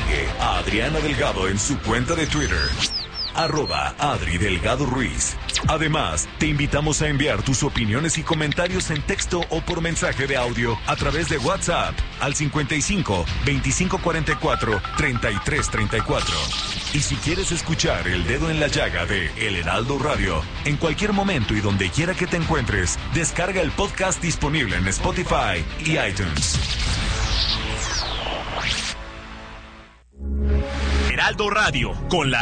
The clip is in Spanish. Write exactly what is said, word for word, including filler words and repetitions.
Sigue a Adriana Delgado en su cuenta de Twitter, arroba Adri Delgado Ruiz. Además, te invitamos a enviar tus opiniones y comentarios en texto o por mensaje de audio a través de WhatsApp al cincuenta y cinco, veinticinco cuarenta y cuatro, treinta y tres treinta y cuatro. Y si quieres escuchar El Dedo en la Llaga de El Heraldo Radio, en cualquier momento y donde quiera que te encuentres, descarga el podcast disponible en Spotify y iTunes. Heraldo Radio, con la